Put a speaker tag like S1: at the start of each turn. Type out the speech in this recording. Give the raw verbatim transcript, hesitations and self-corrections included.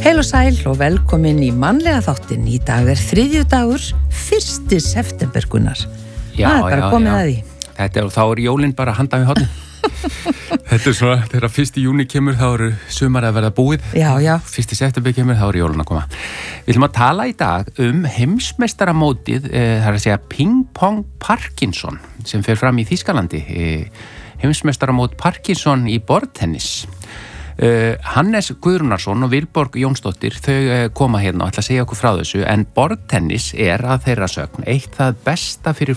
S1: Heil og sæl og velkomin í mannlega þáttinn. Í dag er þriðjudagur, fyrsti september, Gunnar.
S2: Já,
S1: Það er bara
S2: já,
S1: komið
S2: já.
S1: að því.
S2: Þetta er, þá er jólinn bara handa við hornin. Þetta er svona, þegar fyrsti júní kemur, þá eru sumar að verða búið.
S1: Já, já.
S2: Fyrsti september kemur, þá eru jólinn að koma. Við ætlum að tala í dag um heimsmeistaramótið, eh, það er að segja Ping Pong Parkinson, sem fer fram í Þýskalandi. Eh, heimsmeistaramót Parkinson í borðtennis. Uh, Hannes Guðrúnarsson og Vilborg Jónsdóttir þau uh, koma hérna og ætla að segja okkur frá þessu en borðtennis er að þeirra sögn eitt það besta fyrir